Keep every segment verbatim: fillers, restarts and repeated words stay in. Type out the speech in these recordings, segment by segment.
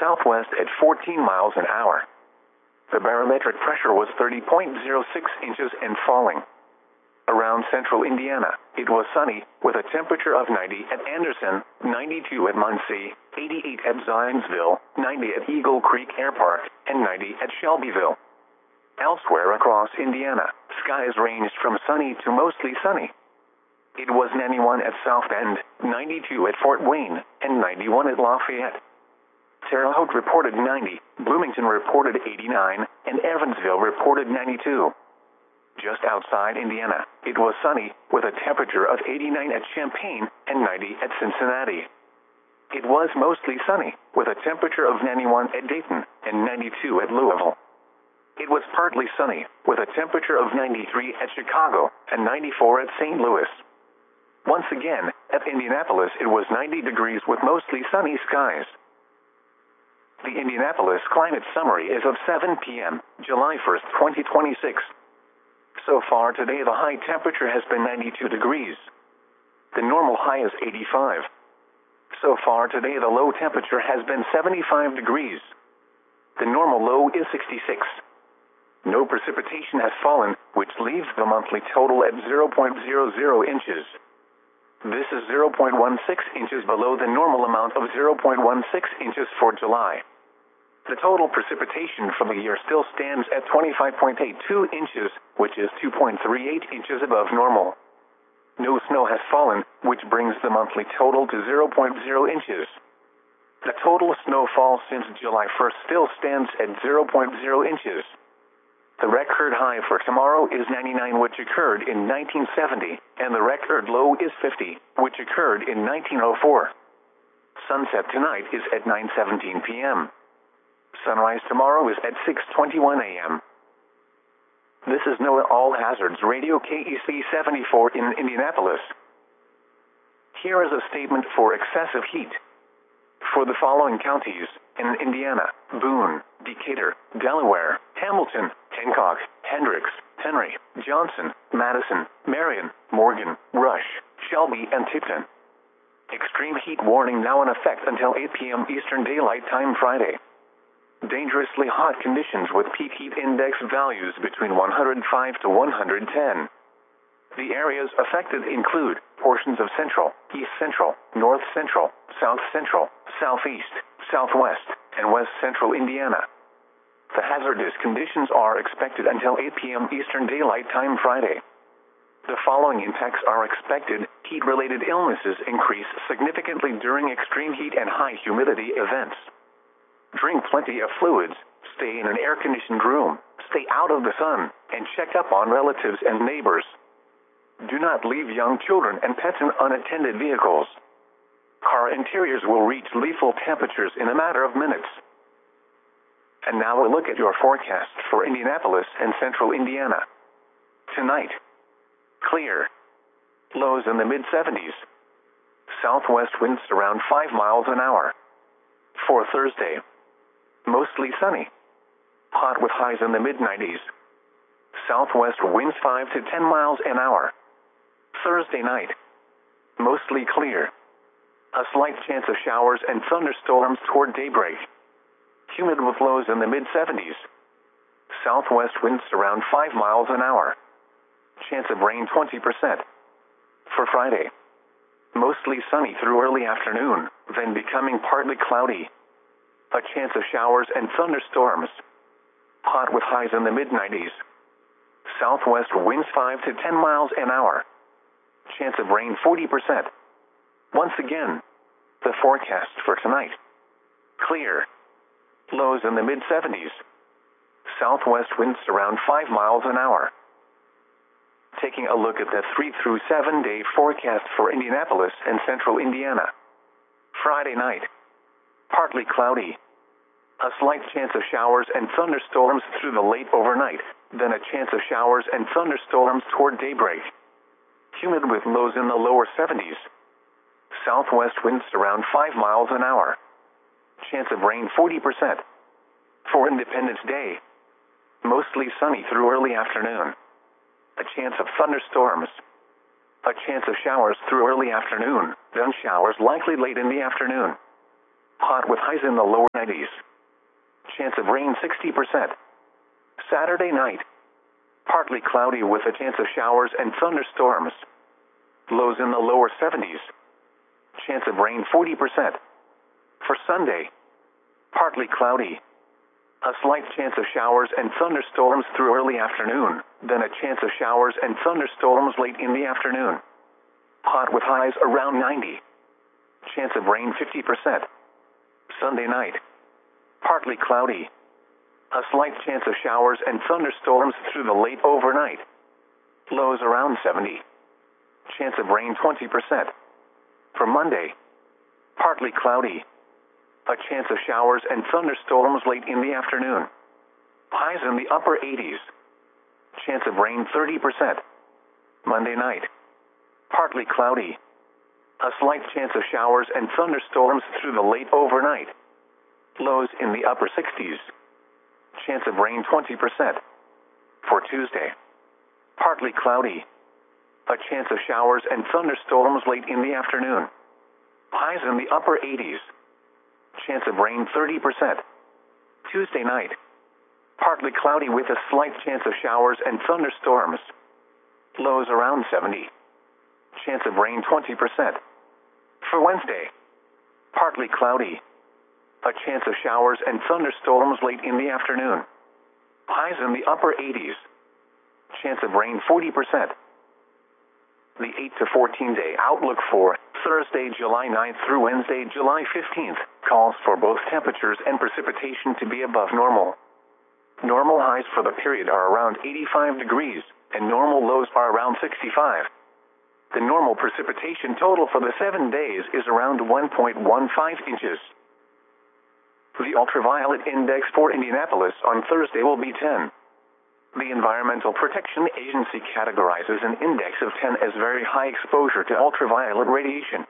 southwest at fourteen miles an hour. The barometric pressure was thirty point zero six inches and falling. Around central Indiana, it was sunny, with a temperature of ninety at Anderson, ninety-two at Muncie, eighty-eight at Zionsville, ninety at Eagle Creek Air Park, and ninety at Shelbyville. Elsewhere across Indiana, skies ranged from sunny to mostly sunny. It was ninety-one at South Bend, ninety-two at Fort Wayne, and ninety-one at Lafayette. Terre Haute reported ninety, Bloomington reported eighty-nine, and Evansville reported ninety-two. Just outside Indiana, it was sunny, with a temperature of eighty-nine at Champaign and ninety at Cincinnati. It was mostly sunny, with a temperature of ninety-one at Dayton and ninety-two at Louisville. It was partly sunny, with a temperature of ninety-three at Chicago and ninety-four at Saint Louis. Once again, at Indianapolis it was ninety degrees with mostly sunny skies. The Indianapolis Climate Summary is of seven p m, July first, twenty twenty-six. So far today the high temperature has been ninety-two degrees. The normal high is eighty-five. So far today the low temperature has been seventy-five degrees. The normal low is sixty-six. No precipitation has fallen, which leaves the monthly total at zero point zero zero inches. This is zero point one six inches below the normal amount of zero point one six inches for July. The total precipitation for the year still stands at twenty-five point eight two inches, which is two point three eight inches above normal. No snow has fallen, which brings the monthly total to zero point zero inches. The total snowfall since July first still stands at zero point zero inches. The record high for tomorrow is ninety-nine, which occurred in nineteen seventy, and the record low is fifty, which occurred in nineteen oh four. Sunset tonight is at nine seventeen p m Sunrise tomorrow is at six twenty-one a m This is NOAA All Hazards Radio K E C seventy-four in Indianapolis. Here is a statement for excessive heat. For the following counties in Indiana: Boone, Decatur, Delaware, Hamilton, Hancock, Hendricks, Henry, Johnson, Madison, Marion, Morgan, Rush, Shelby, and Tipton. Extreme heat warning now in effect until eight p m Eastern Daylight Time Friday. Dangerously hot conditions with peak heat index values between one hundred five to one hundred ten. The areas affected include portions of central, east central, north central, south central, southeast, southwest, and west central Indiana. The hazardous conditions are expected until eight p m Eastern Daylight Time Friday. The following impacts are expected: heat-related illnesses increase significantly during extreme heat and high humidity events. Drink plenty of fluids, stay in an air-conditioned room, stay out of the sun, and check up on relatives and neighbors. Do not leave young children and pets in unattended vehicles. Car interiors will reach lethal temperatures in a matter of minutes. And now a look at your forecast for Indianapolis and central Indiana. Tonight, clear. Lows in the mid seventies. Southwest winds around five miles an hour. For Thursday, mostly sunny. Hot with highs in the mid nineties. Southwest winds five to ten miles an hour. Thursday night, mostly clear. A slight chance of showers and thunderstorms toward daybreak. Humid with lows in the mid seventies. Southwest winds around five miles an hour. Chance of rain twenty percent. For Friday, mostly sunny through early afternoon, then becoming partly cloudy. A chance of showers and thunderstorms. Hot with highs in the mid nineties. Southwest winds five to ten miles an hour. Chance of rain forty percent. Once again, the forecast for tonight. Clear. Lows in the mid seventies. Southwest winds around five miles an hour. Taking a look at the three through seven day forecast for Indianapolis and central Indiana. Friday night, partly cloudy. A slight chance of showers and thunderstorms through the late overnight, then a chance of showers and thunderstorms toward daybreak. Humid with lows in the lower seventies. Southwest winds around five miles an hour. Chance of rain forty percent. For Independence Day, mostly sunny through early afternoon. A chance of thunderstorms. A chance of showers through early afternoon, then showers likely late in the afternoon. Hot with highs in the lower nineties. Chance of rain sixty percent. Saturday night. Partly cloudy with a chance of showers and thunderstorms. Lows in the lower seventies. Chance of rain forty percent. For Sunday. Partly cloudy. A slight chance of showers and thunderstorms through early afternoon, then a chance of showers and thunderstorms late in the afternoon. Hot with highs around ninety. Chance of rain fifty percent. Sunday night. Partly cloudy. A slight chance of showers and thunderstorms through the late overnight. Lows around seventy. Chance of rain twenty percent. For Monday. Partly cloudy. A chance of showers and thunderstorms late in the afternoon. Highs in the upper eighties. Chance of rain thirty percent. Monday night. Partly cloudy. A slight chance of showers and thunderstorms through the late overnight. Lows in the upper sixties. Chance of rain twenty percent. For Tuesday. Partly cloudy. A chance of showers and thunderstorms late in the afternoon. Highs in the upper eighties. Chance of rain thirty percent. Tuesday night. Partly cloudy with a slight chance of showers and thunderstorms. Lows around seventy. Chance of rain twenty percent. For Wednesday. Partly cloudy. A chance of showers and thunderstorms late in the afternoon. Highs in the upper eighties. Chance of rain forty percent. The eight to fourteen day outlook for Thursday, July ninth through Wednesday, July fifteenth, calls for both temperatures and precipitation to be above normal. Normal highs for the period are around eighty-five degrees, and normal lows are around sixty-five. The normal precipitation total for the seven days is around one point one five inches. The ultraviolet index for Indianapolis on Thursday will be ten. The Environmental Protection Agency categorizes an index of ten as very high exposure to ultraviolet radiation.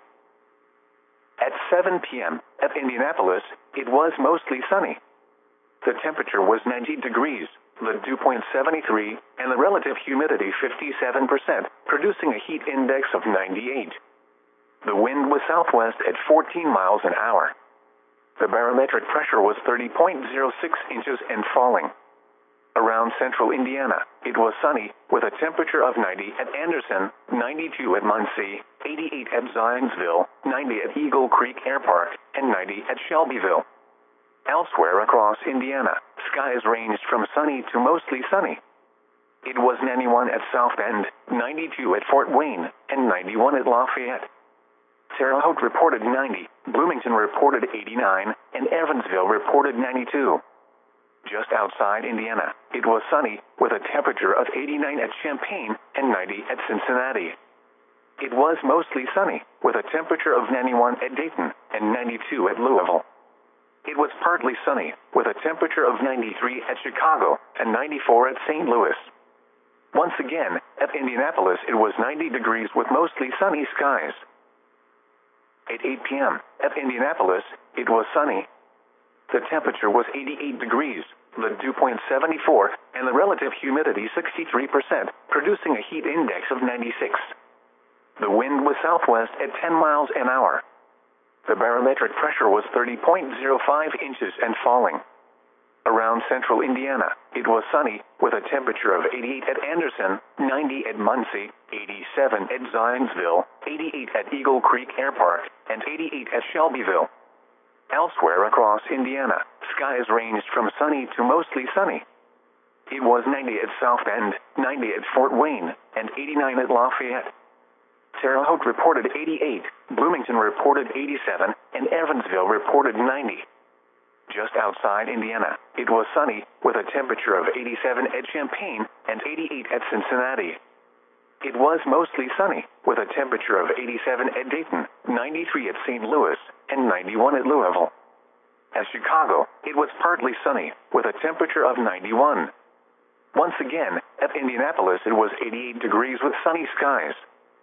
At seven p m at Indianapolis, it was mostly sunny. The temperature was ninety degrees, the dew point seventy-three, and the relative humidity fifty-seven percent, producing a heat index of ninety-eight. The wind was southwest at fourteen miles an hour. The barometric pressure was thirty point zero six inches and falling. Around central Indiana, it was sunny, with a temperature of ninety at Anderson, ninety-two at Muncie, eighty-eight at Zionsville, ninety at Eagle Creek Air Park, and ninety at Shelbyville. Elsewhere across Indiana, skies ranged from sunny to mostly sunny. It was ninety-one at South Bend, ninety-two at Fort Wayne, and ninety-one at Lafayette. Terre Haute reported ninety, Bloomington reported eighty-nine, and Evansville reported ninety-two. Just outside Indiana, it was sunny, with a temperature of eighty-nine at Champaign and ninety at Cincinnati. It was mostly sunny, with a temperature of ninety-one at Dayton and ninety-two at Louisville. It was partly sunny, with a temperature of ninety-three at Chicago and ninety-four at Saint Louis. Once again, at Indianapolis it was ninety degrees with mostly sunny skies. At eight p m at Indianapolis, it was sunny. The temperature was eighty-eight degrees, the dew point seventy-four, and the relative humidity sixty-three percent, producing a heat index of ninety-six. The wind was southwest at ten miles an hour. The barometric pressure was thirty point zero five inches and falling. Around central Indiana, it was sunny, with a temperature of eighty-eight at Anderson, ninety at Muncie, eighty-seven at Zionsville, eighty-eight at Eagle Creek Air Park, and eighty-eight at Shelbyville. Elsewhere across Indiana, skies ranged from sunny to mostly sunny. It was ninety at South Bend, ninety at Fort Wayne, and eighty-nine at Lafayette. Terre Haute reported eighty-eight, Bloomington reported eighty-seven, and Evansville reported ninety. Just outside Indiana, it was sunny, with a temperature of eighty-seven at Champaign and eighty-eight at Cincinnati. It was mostly sunny, with a temperature of eighty-seven at Dayton, ninety-three at Saint Louis, and ninety-one at Louisville. At Chicago, it was partly sunny, with a temperature of ninety-one. Once again, at Indianapolis it was eighty-eight degrees with sunny skies.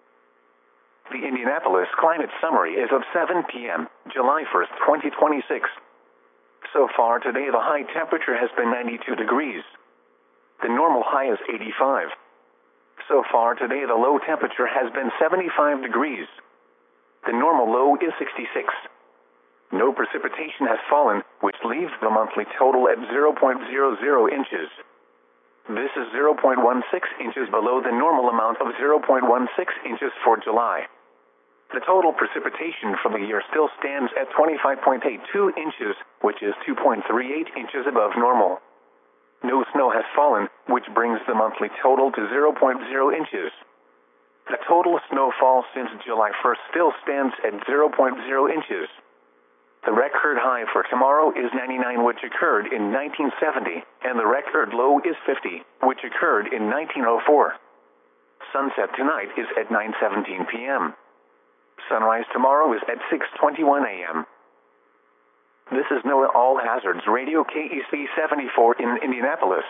The Indianapolis Climate Summary is of seven p m, July first, twenty twenty-six. So far today the high temperature has been ninety-two degrees. The normal high is eighty-five. So far today the low temperature has been seventy-five degrees. The normal low is sixty-six. No precipitation has fallen, which leaves the monthly total at zero point zero zero inches. This is zero point one six inches below the normal amount of zero point one six inches for July. The total precipitation for the year still stands at twenty-five point eight two inches, which is two point three eight inches above normal. No snow has fallen, which brings the monthly total to zero point zero inches. The total snowfall since July first still stands at zero point zero inches. The record high for tomorrow is ninety-nine, which occurred in nineteen seventy, and the record low is fifty, which occurred in nineteen oh four. Sunset tonight is at nine seventeen p m Sunrise tomorrow is at six twenty-one a m This is NOAA All Hazards Radio K E C seventy-four in Indianapolis.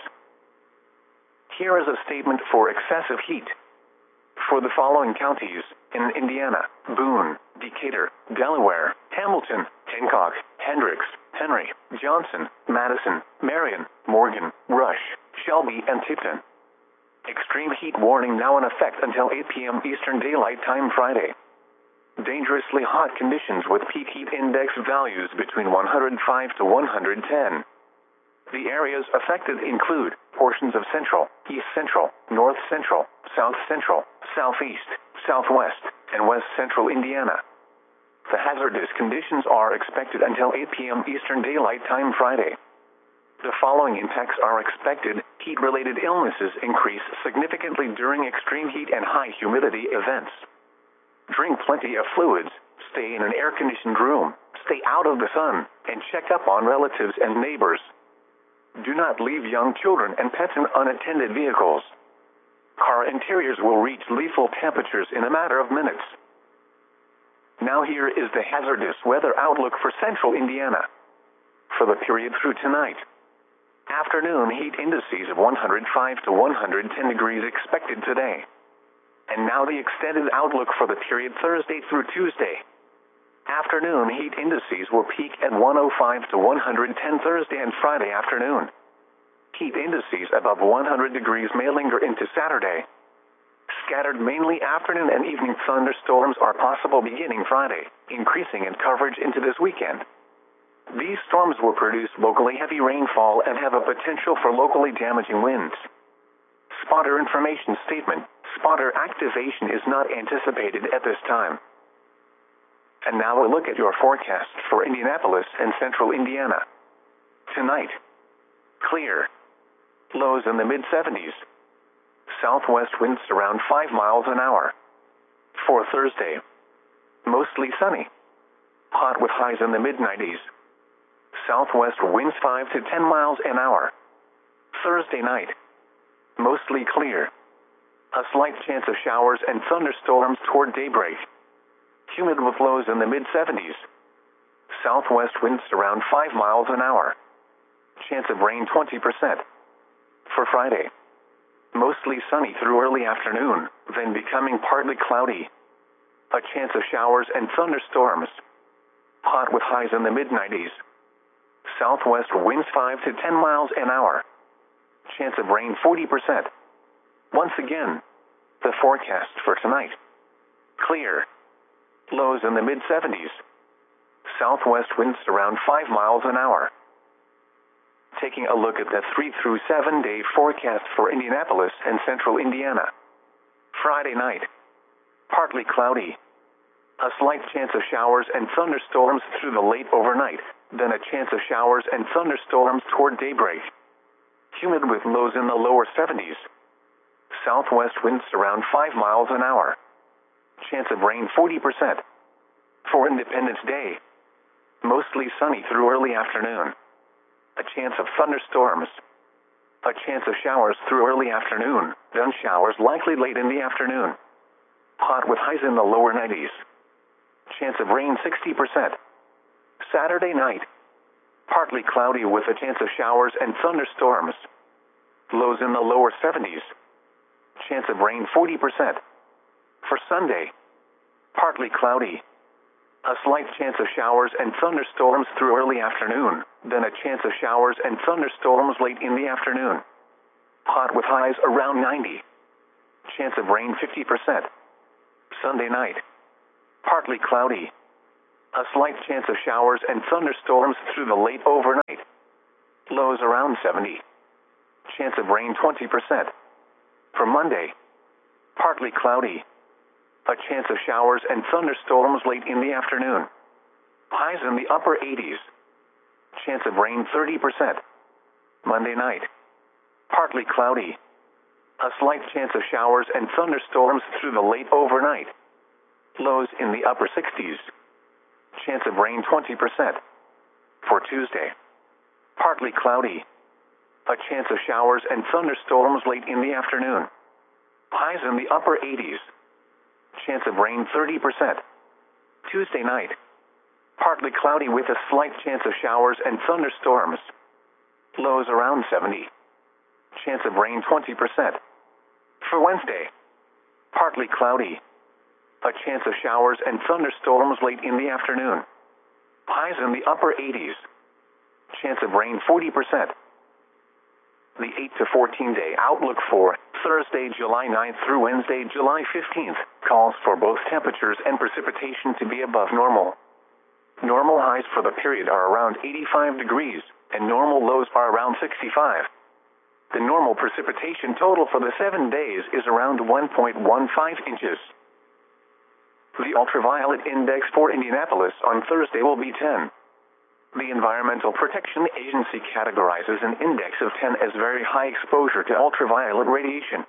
Here is a statement for excessive heat. For the following counties in Indiana: Boone, Decatur, Delaware, Hamilton, Hancock, Hendricks, Henry, Johnson, Madison, Marion, Morgan, Rush, Shelby, and Tipton. Extreme heat warning now in effect until eight p m Eastern Daylight Time Friday. Dangerously hot conditions with peak heat index values between one hundred five to one hundred ten. The areas affected include portions of central, east central, north central, south central, southeast, southwest, and west central Indiana. The hazardous conditions are expected until eight p m Eastern Daylight Time Friday. The following impacts are expected. Heat-related illnesses increase significantly during extreme heat and high humidity events. Drink plenty of fluids, stay in an air-conditioned room, stay out of the sun, and check up on relatives and neighbors. Do not leave young children and pets in unattended vehicles. Car interiors will reach lethal temperatures in a matter of minutes. Now here is the hazardous weather outlook for central Indiana. For the period through tonight. Afternoon heat indices of one hundred five to one hundred ten degrees expected today. And now the extended outlook for the period Thursday through Tuesday. Afternoon heat indices will peak at one oh five to one hundred ten Thursday and Friday afternoon. Heat indices above one hundred degrees may linger into Saturday. Scattered mainly afternoon and evening thunderstorms are possible beginning Friday, increasing in coverage into this weekend. These storms will produce locally heavy rainfall and have a potential for locally damaging winds. Spotter information statement: spotter activation is not anticipated at this time. And now a look at your forecast for Indianapolis and central Indiana. Tonight, clear. Lows in the mid seventies. Southwest winds around five miles an hour. For Thursday, mostly sunny. Hot with highs in the mid nineties. Southwest winds five to ten miles an hour. Thursday night, mostly clear. A slight chance of showers and thunderstorms toward daybreak. Humid with lows in the mid seventies. Southwest winds around five miles an hour. Chance of rain twenty percent. For Friday, mostly sunny through early afternoon, then becoming partly cloudy. A chance of showers and thunderstorms. Hot with highs in the mid nineties. Southwest winds five to ten miles an hour. Chance of rain forty percent. Once again, the forecast for tonight. Clear. Lows in the mid seventies. Southwest winds around five miles an hour. Taking a look at the three through seven day forecast for Indianapolis and central Indiana. Friday night, partly cloudy. A slight chance of showers and thunderstorms through the late overnight, then a chance of showers and thunderstorms toward daybreak. Humid with lows in the lower seventies. Southwest winds around five miles an hour. Chance of rain forty percent. For Independence Day, mostly sunny through early afternoon. A chance of thunderstorms. A chance of showers through early afternoon, then showers likely late in the afternoon. Hot with highs in the lower nineties. Chance of rain sixty percent. Saturday night, partly cloudy with a chance of showers and thunderstorms. Lows in the lower seventies. Chance of rain forty percent. For Sunday, partly cloudy. A slight chance of showers and thunderstorms through early afternoon, then a chance of showers and thunderstorms late in the afternoon. Hot with highs around ninety. Chance of rain fifty percent. Sunday night, partly cloudy. A slight chance of showers and thunderstorms through the late overnight. Lows around seventy. Chance of rain twenty percent. For Monday, partly cloudy. A chance of showers and thunderstorms late in the afternoon. Highs in the upper eighties. Chance of rain thirty percent. Monday night, partly cloudy. A slight chance of showers and thunderstorms through the late overnight. Lows in the upper sixties. Chance of rain twenty percent. For Tuesday, partly cloudy. A chance of showers and thunderstorms late in the afternoon. Highs in the upper eighties. Chance of rain thirty percent. Tuesday night, partly cloudy with a slight chance of showers and thunderstorms. Lows around seventy. Chance of rain twenty percent. For Wednesday, partly cloudy. A chance of showers and thunderstorms late in the afternoon. Highs in the upper eighties. Chance of rain forty percent. The eight to fourteen day outlook for Thursday, July ninth through Wednesday, July fifteenth, calls for both temperatures and precipitation to be above normal. Normal highs for the period are around eighty-five degrees, and normal lows are around sixty-five. The normal precipitation total for the seven days is around one point one five inches. The ultraviolet index for Indianapolis on Thursday will be ten. The Environmental Protection Agency categorizes an index of ten as very high exposure to ultraviolet radiation.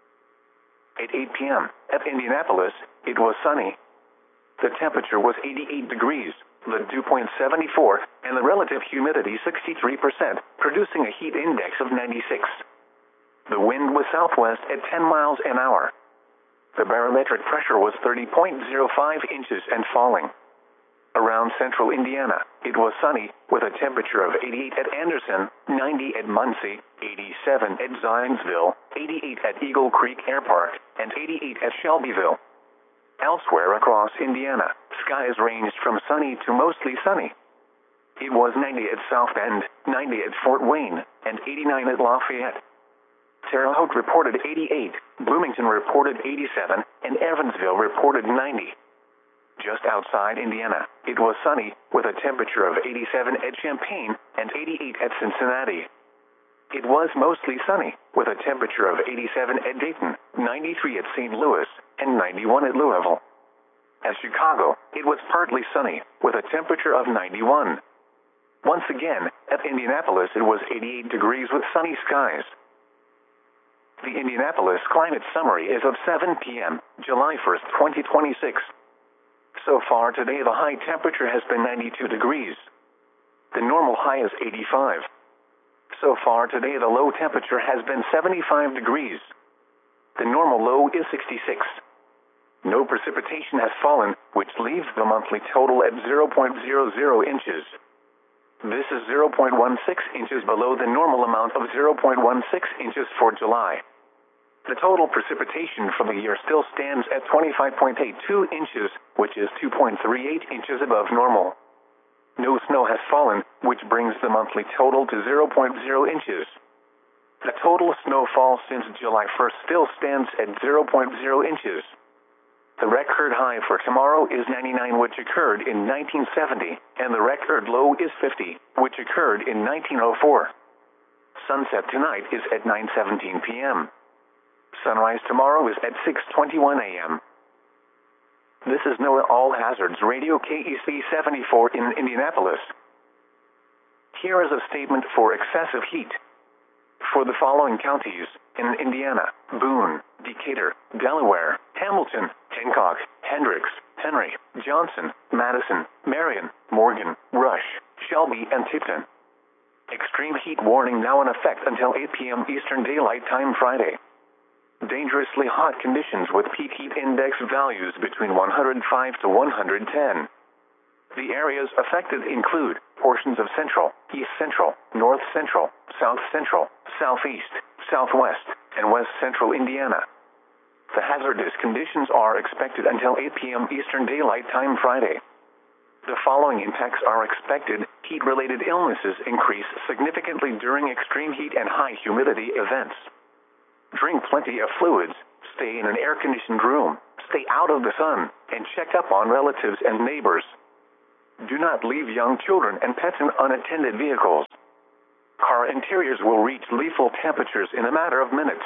At eight p m at Indianapolis, it was sunny. The temperature was eighty-eight degrees, the dew point seventy-four, and the relative humidity sixty-three percent, producing a heat index of ninety-six. The wind was southwest at ten miles an hour. The barometric pressure was thirty point zero five inches and falling. Around central Indiana, it was sunny, with a temperature of eighty-eight at Anderson, ninety at Muncie, eighty-seven at Zionsville, eighty-eight at Eagle Creek Air Park, and eighty-eight at Shelbyville. Elsewhere across Indiana, skies ranged from sunny to mostly sunny. It was ninety at South Bend, ninety at Fort Wayne, and eighty-nine at Lafayette. Terre Haute reported eighty-eight, Bloomington reported eighty-seven, and Evansville reported ninety. Just outside Indiana, it was sunny, with a temperature of eighty-seven at Champaign and eighty-eight at Cincinnati. It was mostly sunny, with a temperature of eighty-seven at Dayton, ninety-three at Saint Louis, and ninety-one at Louisville. At Chicago, it was partly sunny, with a temperature of ninety-one. Once again, at Indianapolis it was eighty-eight degrees with sunny skies. The Indianapolis Climate Summary is of seven p m, July first, twenty twenty-six. So far today the high temperature has been ninety-two degrees. The normal high is eighty-five. So far today the low temperature has been seventy-five degrees. The normal low is sixty-six. No precipitation has fallen, which leaves the monthly total at zero point zero zero inches. This is zero point one six inches below the normal amount of zero point one six inches for July. The total precipitation for the year still stands at twenty-five point eight two inches, which is two point three eight inches above normal. No snow has fallen, which brings the monthly total to zero point zero inches. The total snowfall since July first still stands at zero point zero inches. The record high for tomorrow is ninety-nine, which occurred in nineteen seventy, and the record low is fifty, which occurred in nineteen oh four. Sunset tonight is at nine seventeen p m Sunrise tomorrow is at six twenty-one a m This is NOAA All Hazards Radio K E C seventy-four in Indianapolis. Here is a statement for excessive heat. For the following counties in Indiana: Boone, Decatur, Delaware, Hamilton, Hancock, Hendricks, Henry, Johnson, Madison, Marion, Morgan, Rush, Shelby, and Tipton. Extreme heat warning now in effect until eight p m Eastern Daylight Time Friday. Dangerously hot conditions with peak heat index values between one hundred five to one hundred ten. The areas affected include portions of central, east central, north central, south central, southeast, southwest, and west central Indiana. The hazardous conditions are expected until eight p m Eastern Daylight Time Friday. The following impacts are expected: heat-related illnesses increase significantly during extreme heat and high humidity events. Drink plenty of fluids, stay in an air-conditioned room, stay out of the sun, and check up on relatives and neighbors. Do not leave young children and pets in unattended vehicles. Car interiors will reach lethal temperatures in a matter of minutes.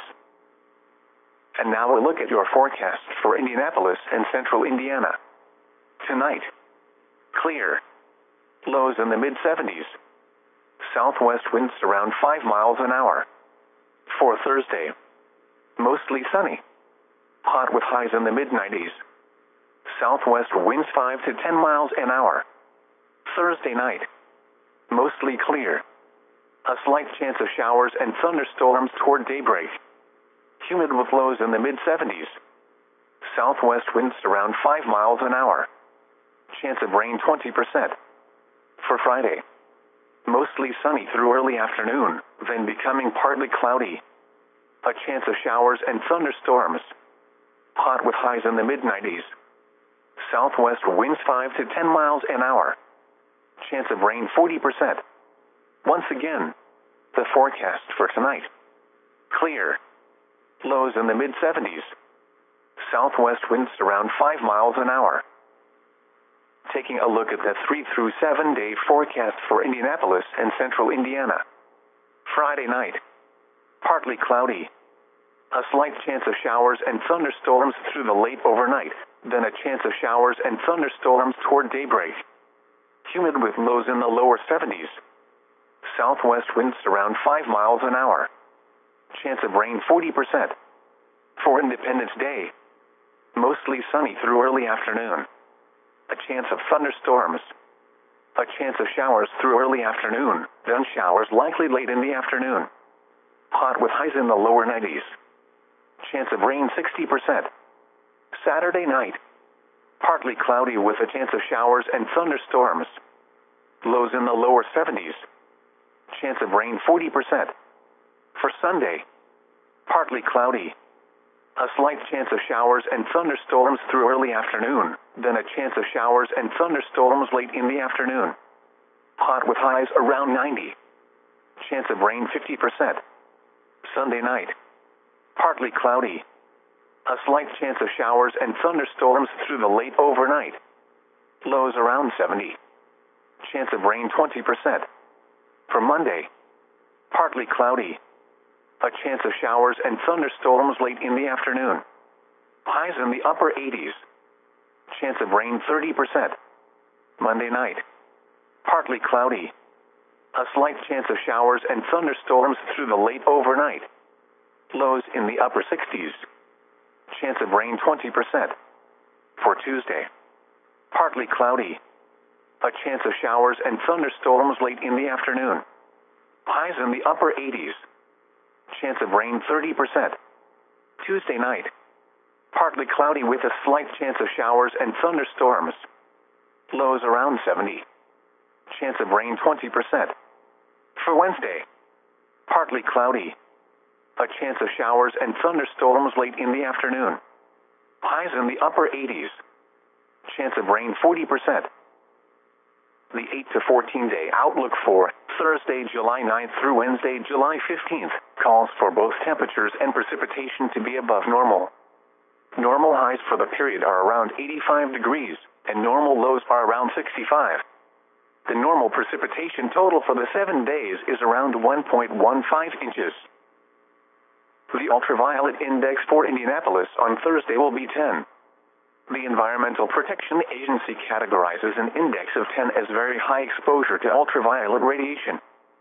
And now a look at your forecast for Indianapolis and central Indiana. Tonight, clear. Lows in the mid seventies. Southwest winds around five miles an hour. For Thursday, mostly sunny. Hot with highs in the mid nineties. Southwest winds five to ten miles an hour. Thursday night, mostly clear. A slight chance of showers and thunderstorms toward daybreak. Humid with lows in the mid seventies. Southwest winds around five miles an hour. Chance of rain twenty percent. For Friday, mostly sunny through early afternoon, then becoming partly cloudy. A chance of showers and thunderstorms. Hot with highs in the mid nineties. Southwest winds five to ten miles an hour. Chance of rain forty percent. Once again, the forecast for tonight. Clear. Lows in the mid seventies. Southwest winds around five miles an hour. Taking a look at the three through seven day forecast for Indianapolis and central Indiana. Friday night, partly cloudy. A slight chance of showers and thunderstorms through the late overnight, then a chance of showers and thunderstorms toward daybreak. Humid with lows in the lower seventies. Southwest winds around five miles an hour. Chance of rain forty percent. For Independence Day, mostly sunny through early afternoon. A chance of thunderstorms. A chance of showers through early afternoon, then showers likely late in the afternoon. Hot with highs in the lower nineties. Chance of rain sixty percent. Saturday night, partly cloudy with a chance of showers and thunderstorms. Lows in the lower seventies. Chance of rain forty percent. For Sunday, partly cloudy. A slight chance of showers and thunderstorms through early afternoon, then a chance of showers and thunderstorms late in the afternoon. Hot with highs around ninety. Chance of rain fifty percent. Sunday night, partly cloudy. A slight chance of showers and thunderstorms through the late overnight. Lows around seventy. Chance of rain twenty percent. For Monday, partly cloudy. A chance of showers and thunderstorms late in the afternoon. Highs in the upper eighties. Chance of rain thirty percent. Monday night, partly cloudy. A slight chance of showers and thunderstorms through the late overnight. Lows in the upper sixties. Chance of rain twenty percent. For Tuesday, partly cloudy. A chance of showers and thunderstorms late in the afternoon. Highs in the upper eighties. Chance of rain thirty percent. Tuesday night, partly cloudy with a slight chance of showers and thunderstorms. Lows around seventy. Chance of rain twenty percent. For Wednesday, partly cloudy. A chance of showers and thunderstorms late in the afternoon. Highs in the upper eighties. Chance of rain forty percent. The eight to fourteen day outlook for Thursday, July ninth through Wednesday, July fifteenth, calls for both temperatures and precipitation to be above normal. Normal highs for the period are around eighty-five degrees, and normal lows are around sixty-five. The normal precipitation total for the seven days is around one point one five inches. The ultraviolet index for Indianapolis on Thursday will be ten. The Environmental Protection Agency categorizes an index of ten as very high exposure to ultraviolet radiation.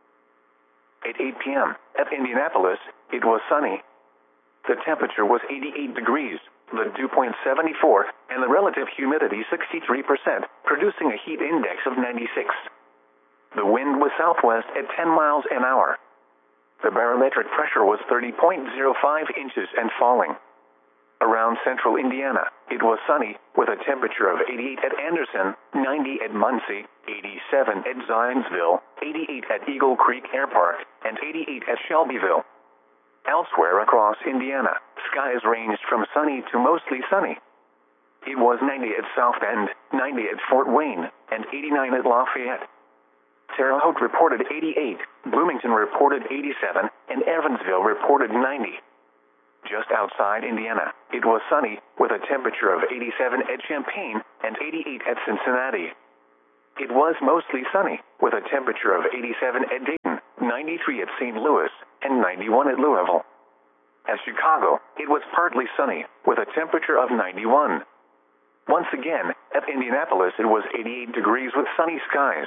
At eight p m at Indianapolis, it was sunny. The temperature was eighty-eight degrees, the dew point seventy-four, and the relative humidity sixty-three percent, producing a heat index of ninety-six. The wind was southwest at ten miles an hour. The barometric pressure was thirty point zero five inches and falling. Around central Indiana, it was sunny, with a temperature of eighty-eight at Anderson, ninety at Muncie, eighty-seven at Zionsville, eighty-eight at Eagle Creek Air Park, and eighty-eight at Shelbyville. Elsewhere across Indiana, skies ranged from sunny to mostly sunny. It was ninety at South Bend, ninety at Fort Wayne, and eighty-nine at Lafayette. Terre Haute reported eighty-eight, Bloomington reported eighty-seven, and Evansville reported ninety. Just outside Indiana, it was sunny, with a temperature of eighty-seven at Champaign and eighty-eight at Cincinnati. It was mostly sunny, with a temperature of eighty-seven at Dayton, ninety-three at Saint Louis, and ninety-one at Louisville. At Chicago, it was partly sunny, with a temperature of ninety-one. Once again, at Indianapolis it was eighty-eight degrees with sunny skies.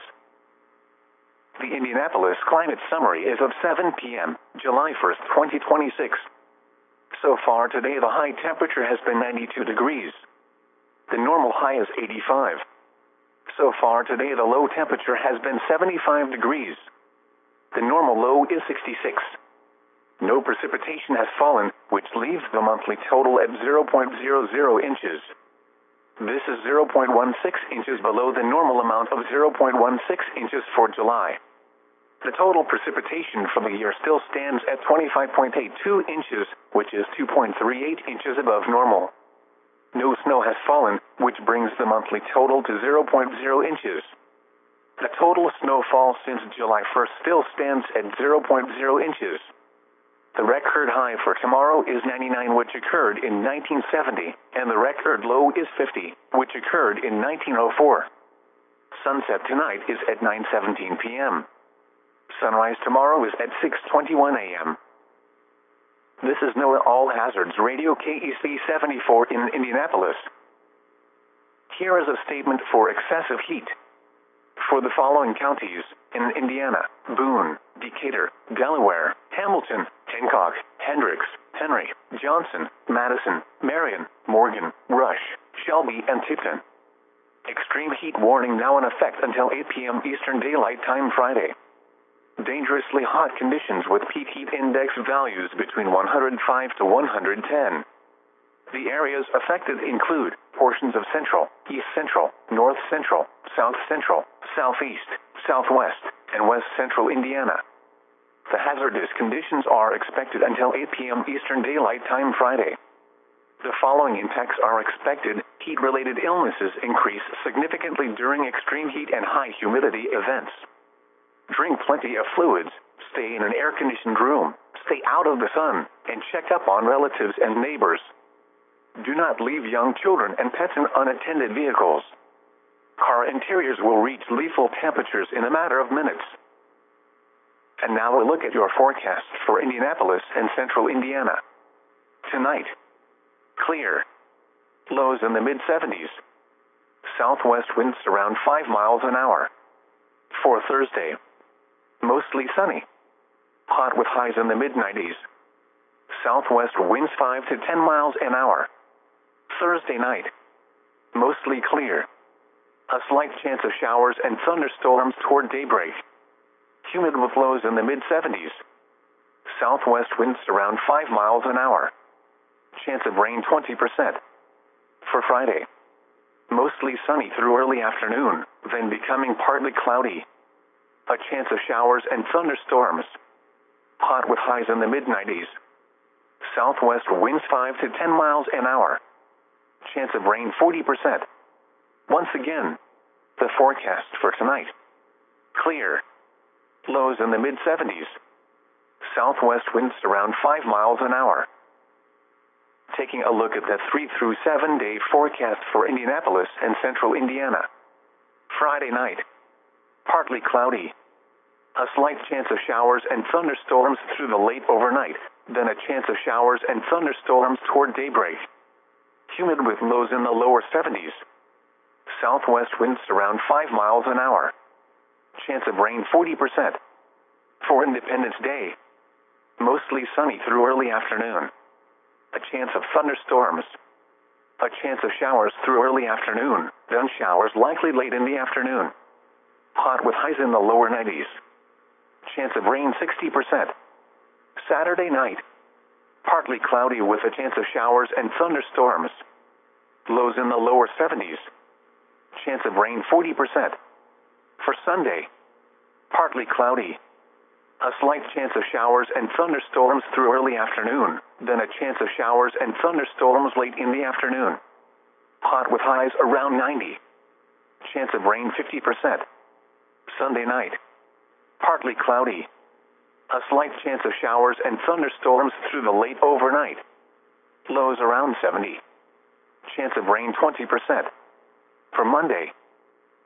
The Indianapolis Climate Summary is of seven p m, July first, twenty twenty-six. So far today the high temperature has been ninety-two degrees. The normal high is eighty-five. So far today the low temperature has been seventy-five degrees. The normal low is sixty-six. No precipitation has fallen, which leaves the monthly total at zero point zero zero inches. This is zero point one six inches below the normal amount of zero point one six inches for July. The total precipitation for the year still stands at twenty-five point eight two inches, which is two point three eight inches above normal. No snow has fallen, which brings the monthly total to zero point zero inches. The total snowfall since July first still stands at zero point zero inches. The record high for tomorrow is ninety-nine, which occurred in nineteen seventy, and the record low is fifty, which occurred in nineteen oh four. Sunset tonight is at nine seventeen p m Sunrise tomorrow is at six twenty-one a m This is NOAA All Hazards Radio K E C seventy-four in Indianapolis. Here is a statement for excessive heat. For the following counties in Indiana: Boone, Decatur, Delaware, Hamilton, Hancock, Hendricks, Henry, Johnson, Madison, Marion, Morgan, Rush, Shelby, and Tipton. Extreme heat warning now in effect until eight p m Eastern Daylight Time Friday. Dangerously hot conditions with peak heat index values between one hundred five to one hundred ten. The areas affected include portions of central, east central, north central, south central, southeast, southwest, and west central Indiana. The hazardous conditions are expected until eight p m Eastern Daylight Time Friday. The following impacts are expected: heat-related illnesses increase significantly during extreme heat and high humidity events. Drink plenty of fluids, stay in an air-conditioned room, stay out of the sun, and check up on relatives and neighbors. Do not leave young children and pets in unattended vehicles. Car interiors will reach lethal temperatures in a matter of minutes. And now a look at your forecast for Indianapolis and central Indiana. Tonight, clear. Lows in the mid seventies. Southwest winds around five miles an hour. For Thursday, mostly sunny. Hot with highs in the mid nineties. Southwest winds five to ten miles an hour. Thursday night, mostly clear. A slight chance of showers and thunderstorms toward daybreak. Humid with lows in the mid seventies. Southwest winds around five miles an hour. Chance of rain twenty percent. For Friday, mostly sunny through early afternoon, then becoming partly cloudy. A chance of showers and thunderstorms. Hot with highs in the mid nineties. Southwest winds five to ten miles an hour. Chance of rain forty percent. Once again, the forecast for tonight. Clear. Lows in the mid seventies. Southwest winds around five miles an hour. Taking a look at the three through seven day forecast for Indianapolis and central Indiana. Friday night, partly cloudy. A slight chance of showers and thunderstorms through the late overnight, then a chance of showers and thunderstorms toward daybreak. Humid with lows in the lower seventies. Southwest winds around five miles an hour. Chance of rain forty percent. For Independence Day, mostly sunny through early afternoon. A chance of thunderstorms. A chance of showers through early afternoon, then showers likely late in the afternoon. Hot with highs in the lower nineties. Chance of rain sixty percent. Saturday night, partly cloudy with a chance of showers and thunderstorms. Lows in the lower seventies. Chance of rain forty percent. For Sunday, partly cloudy. A slight chance of showers and thunderstorms through early afternoon, then a chance of showers and thunderstorms late in the afternoon. Hot with highs around ninety. Chance of rain fifty percent. Sunday night, partly cloudy. A slight chance of showers and thunderstorms through the late overnight. Lows around seventy. Chance of rain twenty percent. For Monday,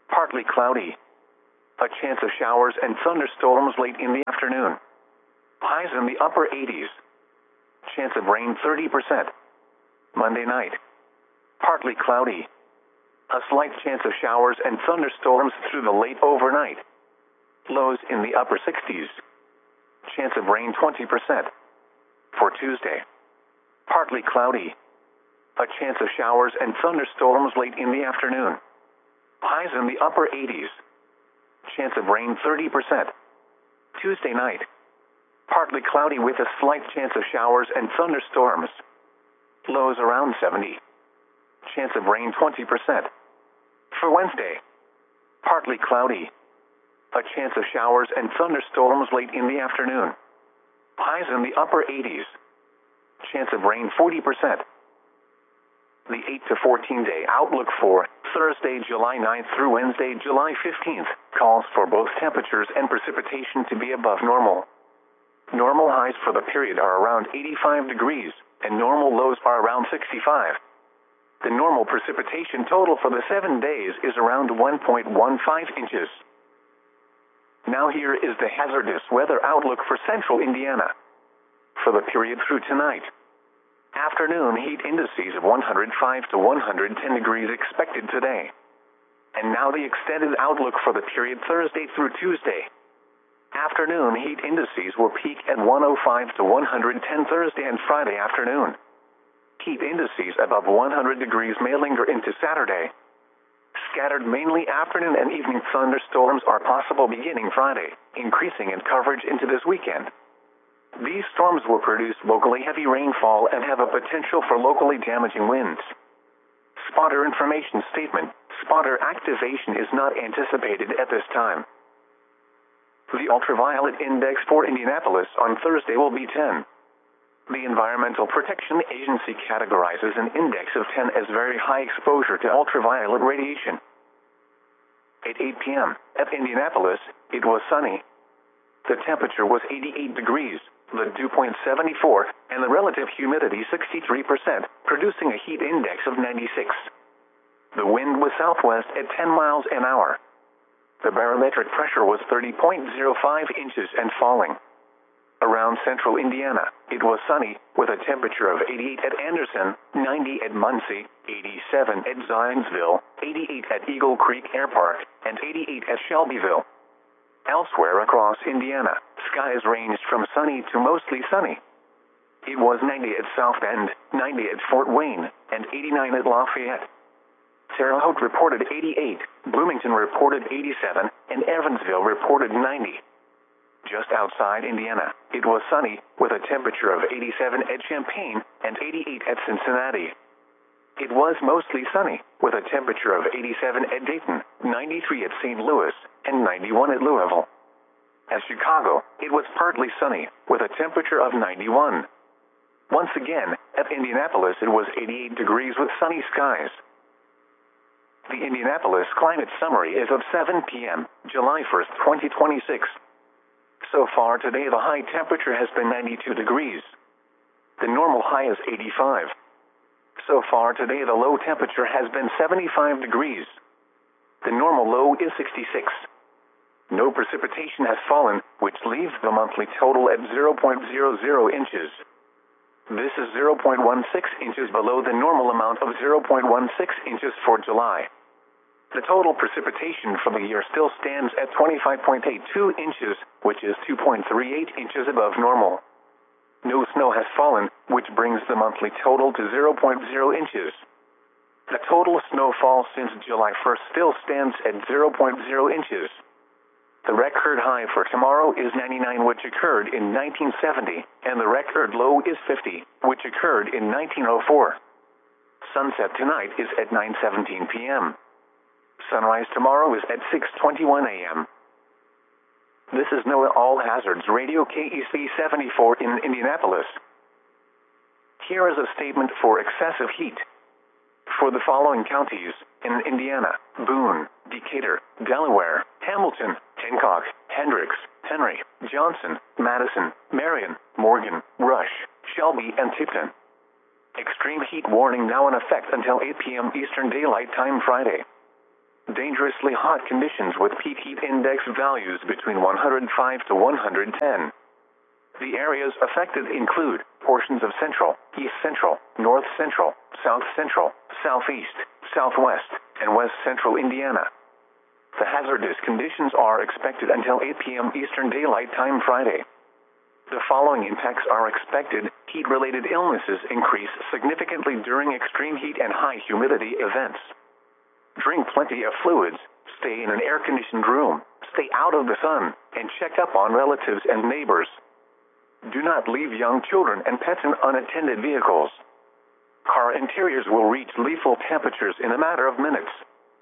partly cloudy. A chance of showers and thunderstorms late in the afternoon. Highs in the upper eighties. Chance of rain thirty percent. Monday night. Partly cloudy. A slight chance of showers and thunderstorms through the late overnight. Lows in the upper sixties. Chance of rain twenty percent. For Tuesday. Partly cloudy. A chance of showers and thunderstorms late in the afternoon. Highs in the upper eighties. Chance of rain thirty percent. Tuesday night. Partly cloudy with a slight chance of showers and thunderstorms. Lows around seventy. Chance of rain twenty percent. For Wednesday. Partly cloudy. A chance of showers and thunderstorms late in the afternoon. Highs in the upper eighties. Chance of rain forty percent. The eight to fourteen day outlook for Thursday, July ninth through Wednesday, July fifteenth, calls for both temperatures and precipitation to be above normal. Normal highs for the period are around eighty-five degrees, and normal lows are around sixty-five. The normal precipitation total for the seven days is around one point one five inches. Now here is the hazardous weather outlook for central Indiana. For the period through tonight. Afternoon heat indices of one hundred five to one hundred ten degrees expected today. And now the extended outlook for the period Thursday through Tuesday. Afternoon heat indices will peak at one hundred five to one hundred ten Thursday and Friday afternoon. Heat indices above one hundred degrees may linger into Saturday. Scattered mainly afternoon and evening thunderstorms are possible beginning Friday, increasing in coverage into this weekend. These storms will produce locally heavy rainfall and have a potential for locally damaging winds. Spotter information statement: spotter activation is not anticipated at this time. The ultraviolet index for Indianapolis on Thursday will be ten. The Environmental Protection Agency categorizes an index of ten as very high exposure to ultraviolet radiation. At eight p m at Indianapolis, it was sunny. The temperature was eighty-eight degrees, the dew point seventy-four, and the relative humidity sixty-three percent, producing a heat index of ninety-six. The wind was southwest at ten miles an hour. The barometric pressure was thirty point zero five inches and falling. Around central Indiana, it was sunny, with a temperature of eighty-eight at Anderson, ninety at Muncie, eighty-seven at Zionsville, eighty-eight at Eagle Creek Air Park, and eighty-eight at Shelbyville. Elsewhere across Indiana, skies ranged from sunny to mostly sunny. It was ninety at South Bend, ninety at Fort Wayne, and eighty-nine at Lafayette. Terre Haute reported eighty-eight, Bloomington reported eighty-seven, and Evansville reported ninety. Just outside Indiana, it was sunny, with a temperature of eighty-seven at Champaign and eighty-eight at Cincinnati. It was mostly sunny, with a temperature of eighty-seven at Dayton, ninety-three at Saint Louis, and ninety-one at Louisville. At Chicago, it was partly sunny, with a temperature of ninety-one. Once again, at Indianapolis it was eighty-eight degrees with sunny skies. The Indianapolis Climate Summary is of seven p m, July first, twenty twenty-six. So far today the high temperature has been ninety-two degrees. The normal high is eighty-five. So far today the low temperature has been seventy-five degrees. The normal low is sixty-six. No precipitation has fallen, which leaves the monthly total at zero point zero zero inches. This is zero point one six inches below the normal amount of zero point one six inches for July. The total precipitation for the year still stands at twenty-five point eight two inches, which is two point three eight inches above normal. No snow has fallen, which brings the monthly total to zero point zero inches. The total snowfall since July first still stands at zero point zero inches. The record high for tomorrow is ninety-nine, which occurred in nineteen seventy, and the record low is fifty, which occurred in nineteen oh four. Sunset tonight is at nine seventeen p m Sunrise tomorrow is at six twenty-one a m This is NOAA All Hazards Radio K E C seventy-four in Indianapolis. Here is a statement for excessive heat. For the following counties, in Indiana: Boone, Decatur, Delaware, Hamilton, Hancock, Hendricks, Henry, Johnson, Madison, Marion, Morgan, Rush, Shelby, and Tipton. Extreme heat warning now in effect until eight p m Eastern Daylight Time Friday. dangerously hot conditions with peak heat index values between one hundred five to one hundred ten. The areas affected include portions of central, east central, north central, south central, southeast, southwest, and west central Indiana. The hazardous conditions are expected until eight p m Eastern Daylight Time Friday. The following impacts are expected. Heat-related illnesses increase significantly during extreme heat and high humidity events. Drink plenty of fluids, stay in an air-conditioned room, stay out of the sun, and check up on relatives and neighbors. Do not leave young children and pets in unattended vehicles. Car interiors will reach lethal temperatures in a matter of minutes.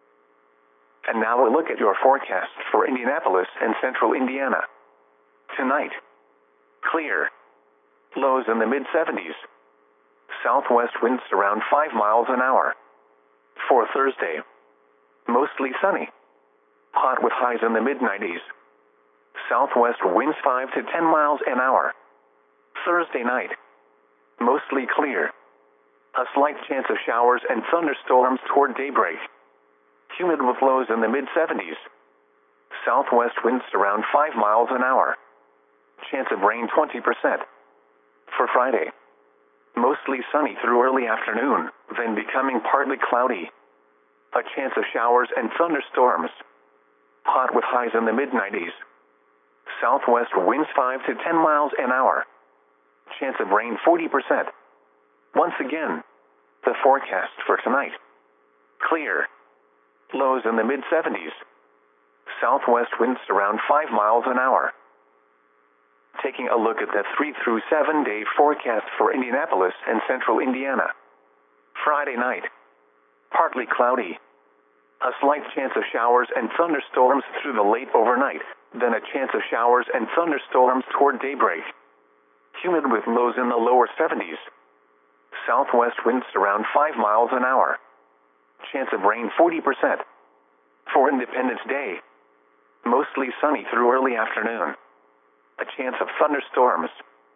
And now a look at your forecast for Indianapolis and central Indiana. Tonight, clear. Lows in the mid seventies. Southwest winds around five miles an hour. For Thursday, mostly sunny. Hot with highs in the mid nineties. Southwest winds five to ten miles an hour. Thursday night, mostly clear. A slight chance of showers and thunderstorms toward daybreak. Humid with lows in the mid seventies. Southwest winds around five miles an hour. Chance of rain twenty percent. For Friday, mostly sunny through early afternoon, then becoming partly cloudy. A chance of showers and thunderstorms. Hot with highs in the mid nineties. Southwest winds five to ten miles an hour. Chance of rain forty percent. Once again, the forecast for tonight. Clear. Lows in the mid seventies. Southwest winds around five miles an hour. Taking a look at the three through seven day forecast for Indianapolis and central Indiana. Friday night, partly cloudy. A slight chance of showers and thunderstorms through the late overnight, then a chance of showers and thunderstorms toward daybreak. Humid with lows in the lower seventies. Southwest winds around five miles an hour. Chance of rain forty percent. For Independence Day, mostly sunny through early afternoon. A chance of thunderstorms.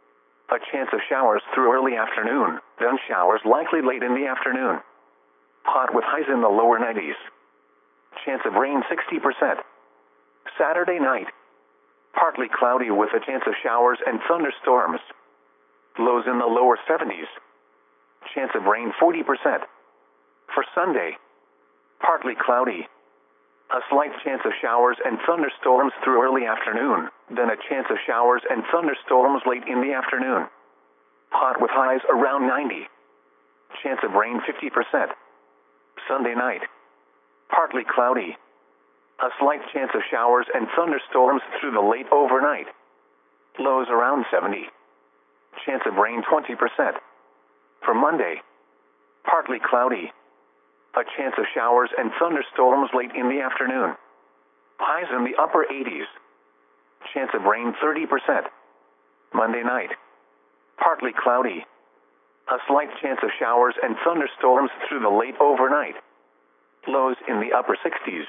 A chance of showers through early afternoon, then showers likely late in the afternoon. Hot with highs in the lower nineties. Chance of rain sixty percent. Saturday night, partly cloudy with a chance of showers and thunderstorms. Lows in the lower seventies. Chance of rain forty percent. For Sunday, partly cloudy. A slight chance of showers and thunderstorms through early afternoon, then a chance of showers and thunderstorms late in the afternoon. Hot with highs around ninety. Chance of rain fifty percent. Sunday night, partly cloudy. A slight chance of showers and thunderstorms through the late overnight. Lows around seventy. Chance of rain twenty percent. For Monday, partly cloudy. A chance of showers and thunderstorms late in the afternoon. Highs in the upper eighties. Chance of rain thirty percent. Monday night, partly cloudy. A slight chance of showers and thunderstorms through the late overnight. Lows in the upper sixties.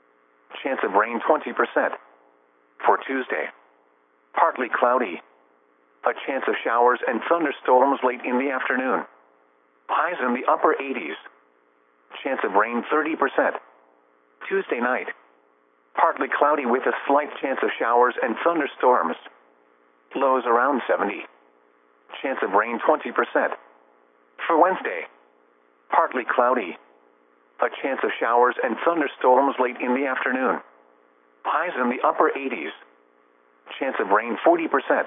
Chance of rain twenty percent. For Tuesday, partly cloudy. A chance of showers and thunderstorms late in the afternoon. Highs in the upper eighties. Chance of rain thirty percent. Tuesday night, partly cloudy with a slight chance of showers and thunderstorms. Lows around seventy. Chance of rain twenty percent. For Wednesday, partly cloudy. A chance of showers and thunderstorms late in the afternoon. Highs in the upper eighties. Chance of rain forty percent.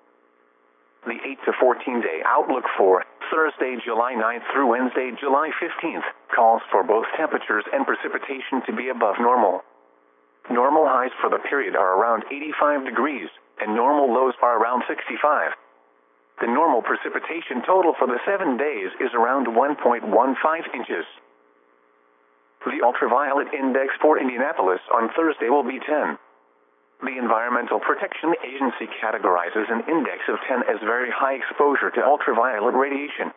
The eight to fourteen day outlook for Thursday, July ninth through Wednesday, July fifteenth, calls for both temperatures and precipitation to be above normal. Normal highs for the period are around eighty-five degrees, and normal lows are around sixty-five. The normal precipitation total for the seven days is around one point one five inches. The ultraviolet index for Indianapolis on Thursday will be ten. The Environmental Protection Agency categorizes an index of ten as very high exposure to ultraviolet radiation.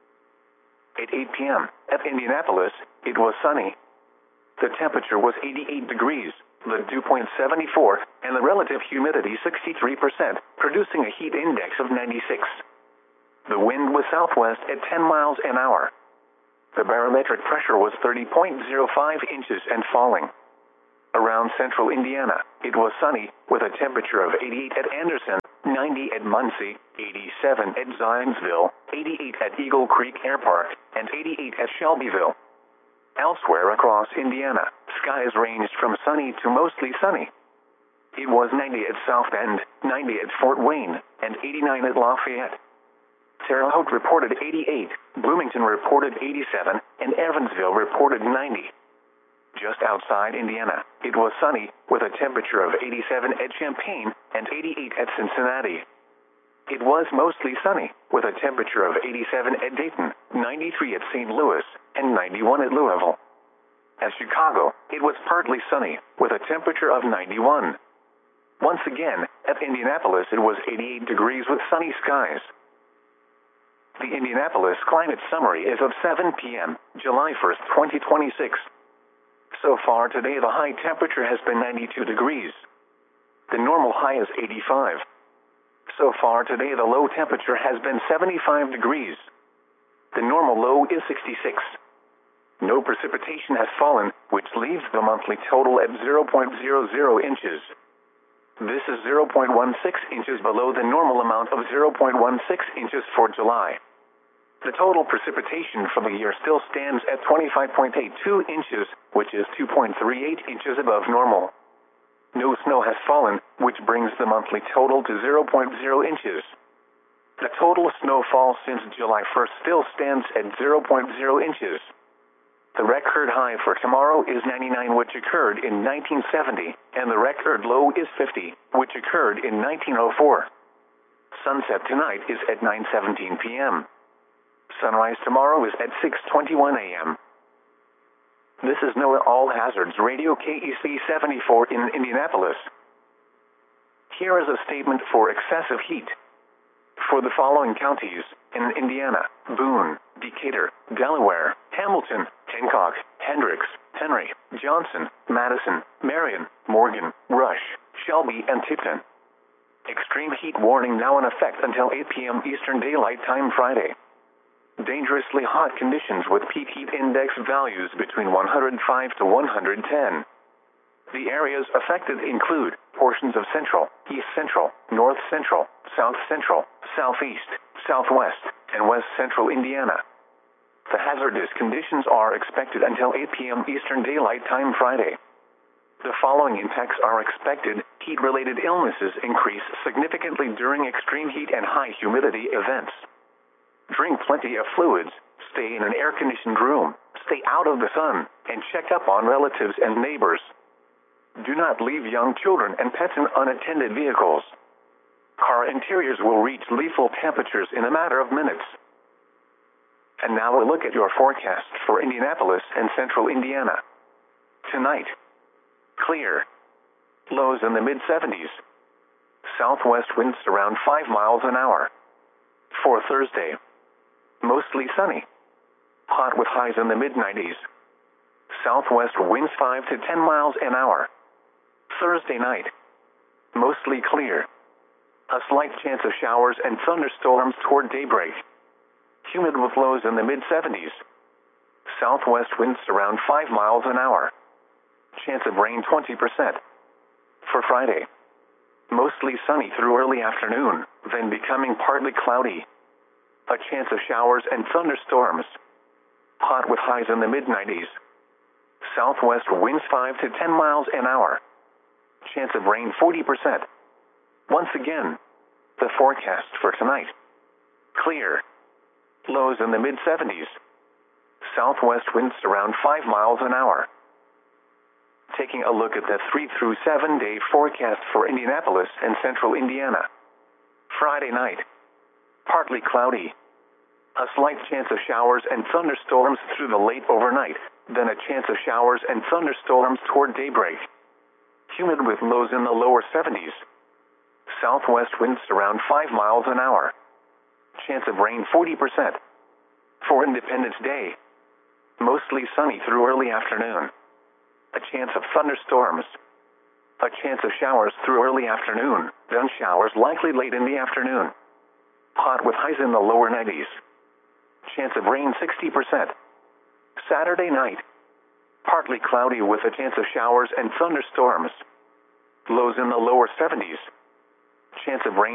At eight p m at Indianapolis, it was sunny. The temperature was eighty-eight degrees, the dew point seventy-four, and the relative humidity sixty-three percent, producing a heat index of ninety-six. The wind was southwest at ten miles an hour. The barometric pressure was thirty point zero five inches and falling. Around central Indiana, it was sunny, with a temperature of eighty-eight at Anderson, ninety at Muncie, eighty-seven at Zionsville, eighty-eight at Eagle Creek Air Park, and eighty-eight at Shelbyville. Elsewhere across Indiana, skies ranged from sunny to mostly sunny. It was ninety at South Bend, ninety at Fort Wayne, and eighty-nine at Lafayette. Terre Haute reported eighty-eight, Bloomington reported eighty-seven, and Evansville reported ninety. Just outside Indiana, it was sunny, with a temperature of eighty-seven at Champaign and eighty-eight at Cincinnati. It was mostly sunny, with a temperature of eighty-seven at Dayton, ninety-three at Saint Louis, and ninety-one at Louisville. At Chicago, it was partly sunny, with a temperature of ninety-one. Once again, at Indianapolis it was eighty-eight degrees with sunny skies. The Indianapolis Climate Summary is of seven p m, July first, twenty twenty-six. So far today the high temperature has been ninety-two degrees. The normal high is eighty-five. So far today the low temperature has been seventy-five degrees. The normal low is sixty-six. No precipitation has fallen, which leaves the monthly total at zero point zero zero inches. This is zero point one six inches below the normal amount of zero point one six inches for July. The total precipitation for the year still stands at twenty-five point eight two inches, which is two point three eight inches above normal. No snow has fallen, which brings the monthly total to zero point zero inches. The total snowfall since July first still stands at zero point zero inches. The record high for tomorrow is ninety-nine, which occurred in nineteen seventy, and the record low is fifty, which occurred in nineteen oh four. Sunset tonight is at nine seventeen p m Sunrise tomorrow is at six twenty-one a m This is NOAA All Hazards Radio K E C seventy-four in Indianapolis. Here is a statement for excessive heat. For the following counties, in Indiana: Boone, Decatur, Delaware, Hamilton, Hancock, Hendricks, Henry, Johnson, Madison, Marion, Morgan, Rush, Shelby, and Tipton. Extreme heat warning now in effect until eight p m Eastern Daylight Time Friday. Dangerously hot conditions with peak heat index values between one hundred five to one hundred ten. The areas affected include portions of central, east central, north central, south central, southeast, southwest, and west central Indiana. The hazardous conditions are expected until eight p m Eastern Daylight Time Friday. The following impacts are expected. Heat-related illnesses increase significantly during extreme heat and high humidity events. Drink plenty of fluids, stay in an air-conditioned room, stay out of the sun, and check up on relatives and neighbors. Do not leave young children and pets in unattended vehicles. Car interiors will reach lethal temperatures in a matter of minutes. And now a look at your forecast for Indianapolis and central Indiana. Tonight: clear. Lows in the mid seventies. Southwest winds around five miles an hour. For Thursday: mostly sunny. Hot with highs in the mid nineties. Southwest winds five to ten miles an hour. Thursday night: mostly clear. A slight chance of showers and thunderstorms toward daybreak. Humid with lows in the mid seventies. Southwest winds around five miles an hour. Chance of rain twenty percent. For Friday: mostly sunny through early afternoon, then becoming partly cloudy. A chance of showers and thunderstorms. Hot with highs in the mid nineties. Southwest winds five to ten miles an hour. Chance of rain forty percent. Once again, the forecast for tonight: clear. Lows in the mid seventies. Southwest winds around five miles an hour. Taking a look at the three through seven day forecast for Indianapolis and central Indiana. Friday night: partly cloudy. A slight chance of showers and thunderstorms through the late overnight, then a chance of showers and thunderstorms toward daybreak. Humid with lows in the lower seventies. Southwest winds around five miles an hour. Chance of rain forty percent. For Independence Day: mostly sunny through early afternoon. A chance of thunderstorms. A chance of showers through early afternoon, then showers likely late in the afternoon. Hot with highs in the lower nineties. Chance of rain sixty percent. Saturday night. Partly cloudy with a chance of showers and thunderstorms. Lows in the lower seventies. Chance of rain